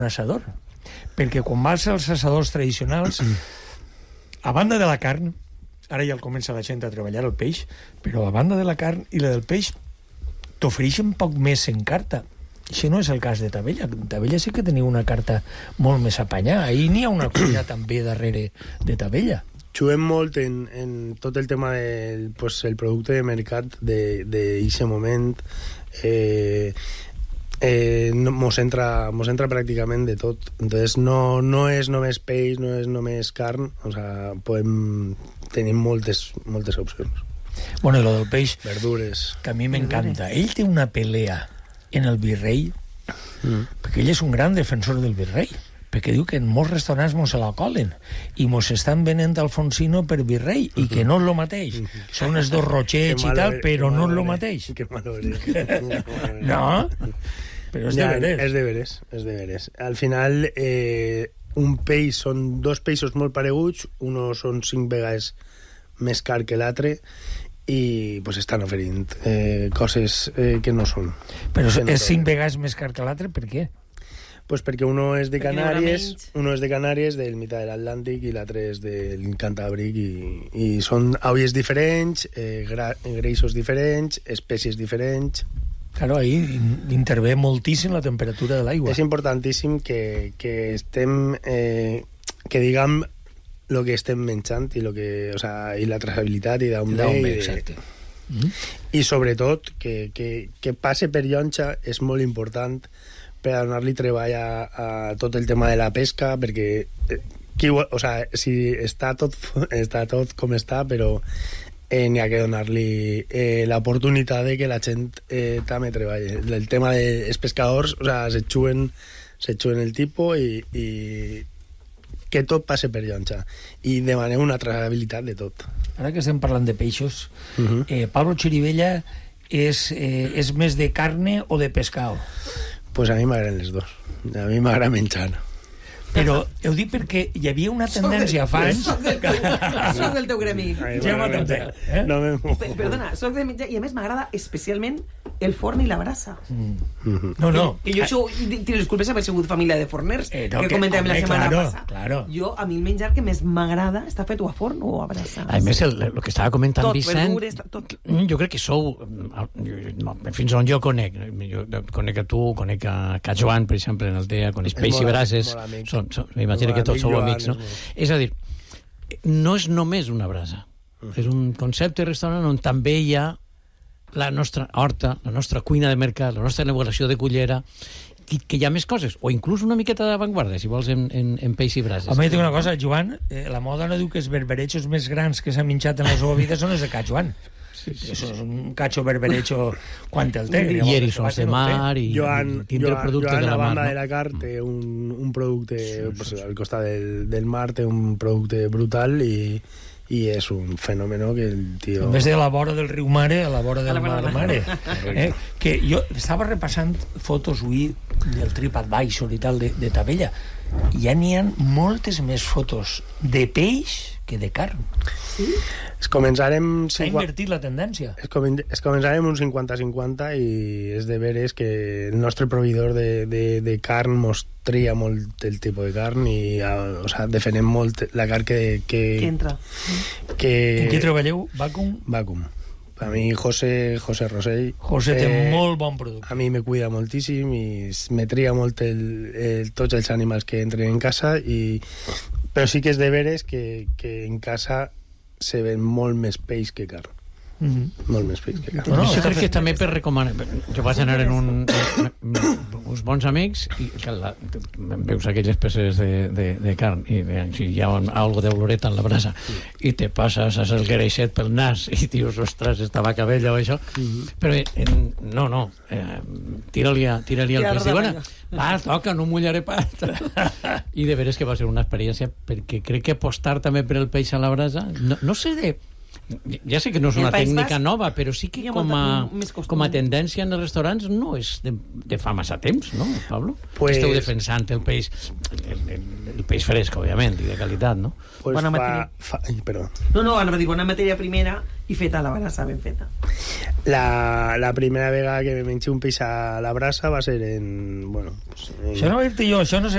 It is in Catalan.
assador. Perquè quan vas als assadors tradicionals, a banda de la carn, ara ja comença la gent a treballar el peix, però a banda de la carn i la del peix t'ofereixen poc més en carta. Això no és el cas de Tavella. En Tavella sí que teniu una carta molt més apanyada. Ahir n'hi ha una cuina també darrere de Tavella. Juguem molt en tot el tema del el producte de mercat d'aquest moment. Mos entra pràcticament de tot. Entonces no és només peix, no és només carn, o sea, tenim moltes opcions. Bueno, i lo del peix, verdures, que a mi m'encanta. Ell té una pelea en el Virrei, perquè ell és un gran defensor del Virrei, perquè diu que en molts restaurants mos se la colen i mos estan venent Alfonsino per Virrei i que no és lo mateix. Són els dos rochets i tal, però no és lo mateix. Que malo eres. No? Però és de veres. És de veres. Al final, un peix són dos peixos molt pareguts, uno són 5 vegades més car que l'altre, i pues estan oferint coses que no són. Però és 5 vegades més car que l'altre, per què? Pues perquè uno és de Canàries, del mitjà de l'Atlàntic, i l'altre és del Cantàbric, i són olles diferents, greixos diferents, espècies diferents. Claro, ahí intervé moltíssim la temperatura de l'aigua. És importantíssim que estem... que diguem el que estem menjant i la traçabilitat i d'on ve. Exacte. I sobretot que passe per llonxa és molt important per a donar-li treball a tot el tema de la pesca, perquè si està tot com està, però n'hi ha que donar-li l'oportunitat de que la gent també treballi. El tema dels pescadors, se juguen el tipus i que tot passe per llonxa, i demanem una traçabilitat de tot. Ara que estem parlant de peixos, Pablo Chirivella és més de carne o de pescado? Pues a mi m'agraden les dos. A mi m'agrada menjar. Però ho dic perquè hi havia una tendència fa anys... Soc del teu gremi. Ja m'atendré. Perdona, soc del mitjà, i a més m'agrada especialment el forn i la brasa. No. I jo tiro les culpes haver sigut família de forners, que comentàvem la setmana passada. Jo, a mi el menjar que més m'agrada està fet o a forn o a brasa. A més, el que estava comentant Vicent, jo crec que sou, fins on jo conec a tu, conec a Joan, per exemple, en el TEA, conec peix i brases, m'imagino que tots sou amics, no? És a dir, no és només una brasa, és un concepte de restaurant on també hi ha la nostra horta, la nostra cuina de mercat, la nostra elaboració de cullera, que hi ha més coses, o inclús una miqueta d'avantguarda, si vols, en peix i brases. Home, jo dic una cosa, Joan, la moda no diu que els berberechos més grans que s'han menjat en la seva vida són els de Ca Joan. Això és un cacho berberecho quan el té. I eriçons de mar, i tindre producte de la mar. Joan, a banda de la carn, té un producte, al costat del mar, té un producte brutal, i és un fenomen que el tio... En vez de a la vora del riu Mare, a la vora del mar Mare. Que jo estava repassant fotos avui del TripAdvisor i tal de Tavella, i ja n'hi ha moltes més fotos de peix que de carn. S'ha invertit la tendència. Començarem un 50-50, i és de veres que el nostre proveïdor de carn mos tria molt el tipus de carn, i defenem molt la carn que entra. En qui treballeu? Vacum. A mi José Rosell... José té molt bon producte. A mi me cuida moltíssim i me tria molt tots els animals que entren en casa, però sí que és de veres que en casa se ven molt més peix que carn. Molt més peix que carn. Jo crec que també per recomanar... Jo vaig anar en uns bons amics i veus aquelles peces de carn i si hi ha algo d'oloreta en la brasa i te passes el greixet pel nas i dius, ostres, estava cabella o això, però no, tira-li al peix i bueno, va, toca, no mullaré pas. I de veres que va ser una experiència, perquè crec que apostar també per el peix a la brasa, no sé de... Ja sé que no és una tècnica nova, però sí que com a tendència en els restaurants no és de fa massa temps, no, Pablo? Esteu defensant el peix fresc, òbviament, i de qualitat, no? Bona matèria. Perdó. No, anava a dir bona matèria primera i feta a la brasa, ben feta. La primera vegada que me mengi un peix a la brasa va ser en... Això no ho he dit jo, això no sé...